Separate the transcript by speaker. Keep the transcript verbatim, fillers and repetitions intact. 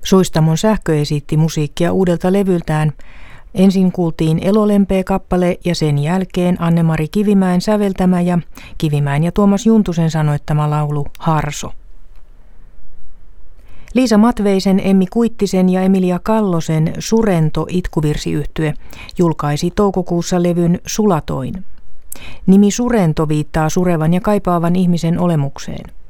Speaker 1: Suistamon Sähkö esitti musiikkia uudelta levyltään. Ensin kuultiin Elolempeä-kappale ja sen jälkeen Anne-Mari Kivimäen säveltämä ja Kivimäen ja Tuomas Juntusen sanoittama laulu Harso. Liisa Matveisen, Emmi Kuittisen ja Emilia Kallosen Surento itkuvirsiyhtye julkaisi toukokuussa levyn Sulatoin. Nimi Surento viittaa surevan ja kaipaavan ihmisen olemukseen.